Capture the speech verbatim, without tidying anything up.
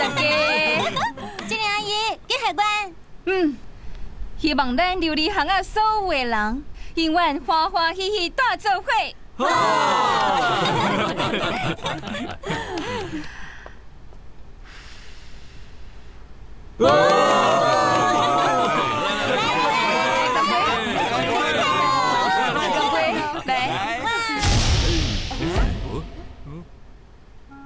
大家。 精灵阿姨，给海关。 嗯，希望咱琉璃行啊所有的人，永远欢欢喜喜大做伙。 哦